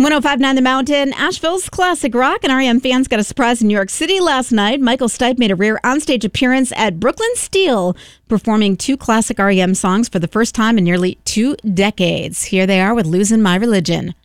105.9 The Mountain, Asheville's classic rock, and REM fans got a surprise in New York City last night. Michael Stipe made a rare onstage appearance at Brooklyn Steel, performing 2 classic REM songs for the first time in nearly 2 decades. Here they are with Losing My Religion.